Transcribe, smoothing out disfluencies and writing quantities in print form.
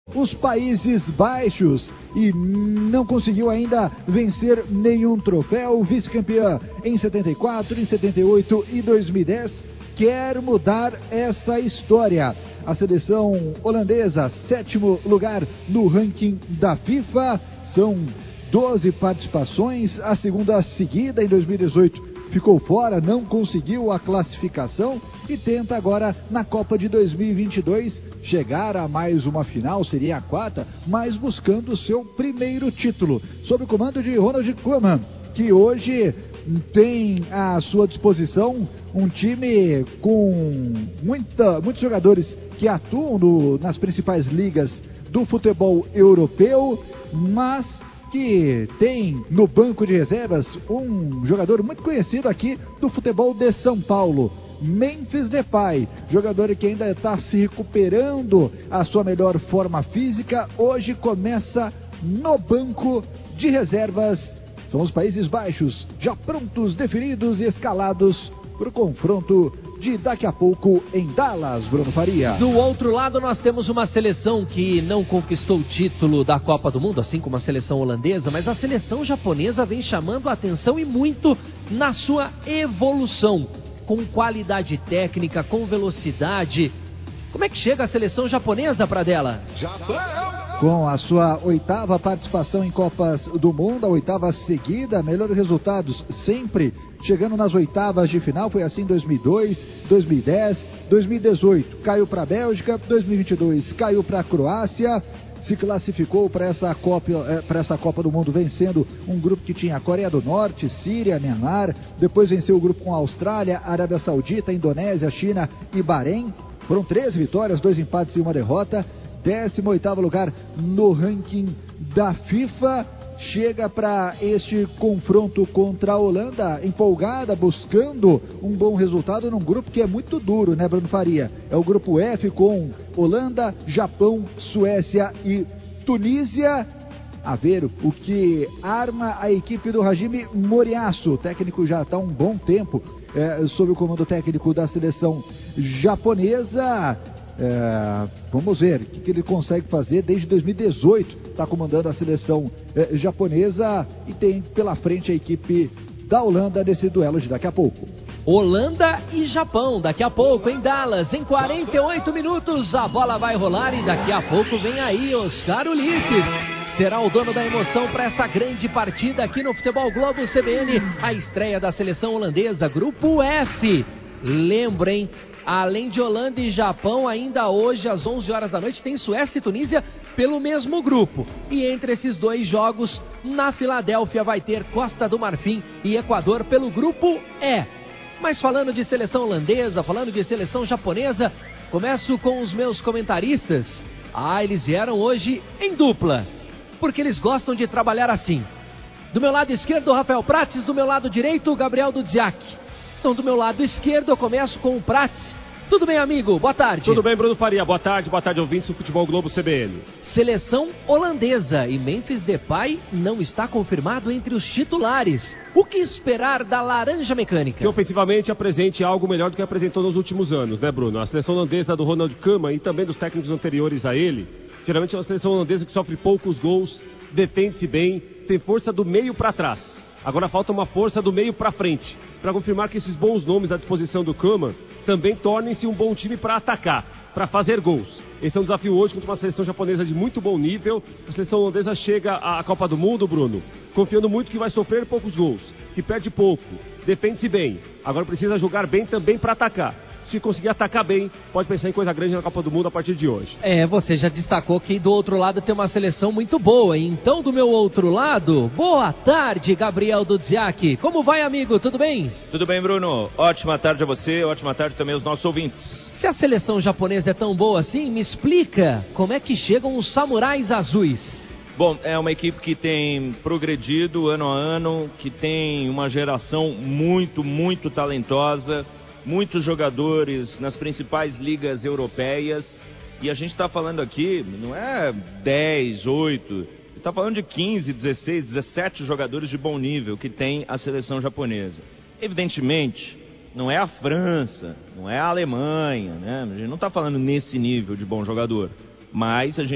os Países Baixos e não conseguiu ainda vencer nenhum troféu. Vice-campeã em 74, em 78 e 2010, quer mudar essa história. A seleção holandesa, 7º lugar no ranking da FIFA, são 12 participações, a segunda seguida em 2018 ficou fora, não conseguiu a classificação e tenta agora na Copa de 2022 chegar a mais uma final, seria a 4ª, mas buscando o seu primeiro título, sob o comando de Ronald Koeman, que hoje tem à sua disposição um time com muitos jogadores que atuam nas principais ligas do futebol europeu, mas que tem no banco de reservas um jogador muito conhecido aqui do futebol de São Paulo, Memphis Depay, jogador que ainda está se recuperando a sua melhor forma física, hoje começa no banco de reservas. São os Países Baixos já prontos, definidos e escalados para o confronto de daqui a pouco em Dallas, Bruno Faria. Do outro lado nós temos uma seleção que não conquistou o título da Copa do Mundo, assim como a seleção holandesa, mas a seleção japonesa vem chamando a atenção e muito na sua evolução, com qualidade técnica, com velocidade. Como é que chega a seleção japonesa para dela? Com a sua 8ª participação em Copas do Mundo, a 8ª seguida, melhores resultados sempre chegando nas 8ª de final, foi assim em 2002, 2010, 2018 caiu para a Bélgica, 2022 caiu para a Croácia, se classificou para essa Copa do Mundo vencendo um grupo que tinha a Coreia do Norte, Síria, Myanmar, depois venceu o grupo com a Austrália, Arábia Saudita, Indonésia, China e Bahrein. Foram 13 vitórias, 2 empates e 1 derrota. 18º lugar no ranking da FIFA. Chega para este confronto contra a Holanda empolgada, buscando um bom resultado num grupo que é muito duro, né, Bruno Faria? É o grupo F com Holanda, Japão, Suécia e Tunísia. A ver o que arma a equipe do Hajime Moriyasu. O técnico já está um bom tempo sob o comando técnico da seleção japonesa. Vamos ver o que ele consegue fazer. Desde 2018 está comandando a seleção japonesa e tem pela frente a equipe da Holanda nesse duelo de daqui a pouco. Holanda e Japão, daqui a pouco em Dallas, em 48 minutos a bola vai rolar e daqui a pouco vem aí Oscar Ulisses. Será o dono da emoção para essa grande partida aqui no Futebol Globo CBN, a estreia da seleção holandesa, Grupo F. Lembrem, além de Holanda e Japão, ainda hoje às 11 horas da noite tem Suécia e Tunísia pelo mesmo grupo. E entre esses dois jogos, na Filadélfia vai ter Costa do Marfim e Equador pelo Grupo E. Mas falando de seleção holandesa, falando de seleção japonesa, começo com os meus comentaristas. Eles vieram hoje em dupla, porque eles gostam de trabalhar assim. Do meu lado esquerdo, Rafael Prates, do meu lado direito, Gabriel Dudziak. Então, do meu lado esquerdo, eu começo com o Prates. Tudo bem, amigo? Boa tarde. Tudo bem, Bruno Faria. Boa tarde, ouvintes do Futebol Globo CBN. Seleção holandesa e Memphis Depay não está confirmado entre os titulares. O que esperar da Laranja Mecânica? Que ofensivamente apresente algo melhor do que apresentou nos últimos anos, né, Bruno? A seleção holandesa do Ronald Koeman e também dos técnicos anteriores a ele, geralmente é uma seleção holandesa que sofre poucos gols, defende-se bem, tem força do meio para trás. Agora falta uma força do meio para frente, para confirmar que esses bons nomes à disposição do Koeman também tornem-se um bom time para atacar, para fazer gols. Esse é um desafio hoje contra uma seleção japonesa de muito bom nível. A seleção holandesa chega à Copa do Mundo, Bruno, confiando muito que vai sofrer poucos gols, que perde pouco, defende-se bem. Agora precisa jogar bem também para atacar. Se conseguir atacar bem, pode pensar em coisa grande na Copa do Mundo a partir de hoje. Você já destacou que do outro lado tem uma seleção muito boa. Então, do meu outro lado, boa tarde, Gabriel Dudziak. Como vai, amigo? Tudo bem? Tudo bem, Bruno. Ótima tarde a você, ótima tarde também aos nossos ouvintes. Se a seleção japonesa é tão boa assim, me explica como é que chegam os Samurais Azuis. Bom, é uma equipe que tem progredido ano a ano, que tem uma geração muito talentosa, muitos jogadores nas principais ligas europeias, e a gente está falando aqui, não é 10, 8, está falando de 15, 16, 17 jogadores de bom nível que tem a seleção japonesa. Evidentemente, não é a França, não é a Alemanha, né? A gente não está falando nesse nível de bom jogador, mas a gente